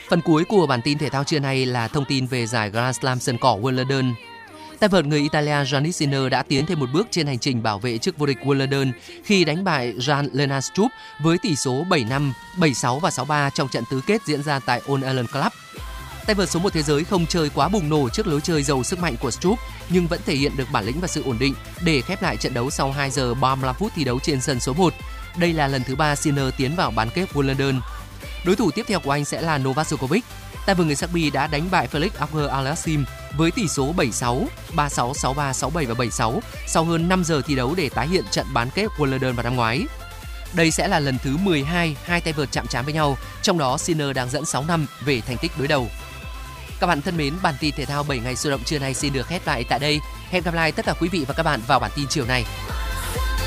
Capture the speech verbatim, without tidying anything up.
Phần cuối của bản tin thể thao trưa nay là thông tin về giải Grand Slam sân cỏ Wimbledon. Tay vợt người Italia Jannik Sinner đã tiến thêm một bước trên hành trình bảo vệ chức vô địch Wimbledon khi đánh bại Jan-Lennard Struff với tỷ số bảy năm, bảy sáu và sáu ba trong trận tứ kết diễn ra tại All England Club. Tay vợt số một thế giới không chơi quá bùng nổ trước lối chơi giàu sức mạnh của Struff nhưng vẫn thể hiện được bản lĩnh và sự ổn định để khép lại trận đấu sau hai giờ ba mươi lăm phút thi đấu trên sân số một. Đây là lần thứ ba Sinner tiến vào bán kết Wimbledon. Đối thủ tiếp theo của anh sẽ là Novak Djokovic. Tay vợt người Serbia đã đánh bại Felix Auger-Aliassime với tỷ số bảy sáu, ba sáu, sáu ba, sáu bảy và bảy sáu sau hơn năm giờ thi đấu để tái hiện trận bán kết Wimbledon vào năm ngoái. Đây sẽ là lần thứ mười hai hai tay vợt chạm trán với nhau, trong đó Sinner đang dẫn sáu năm về thành tích đối đầu. Các bạn thân mến, bản tin thể thao bảy ngày sôi động trưa nay xin được khép lại tại đây. Hẹn gặp lại tất cả quý vị và các bạn vào bản tin chiều nay.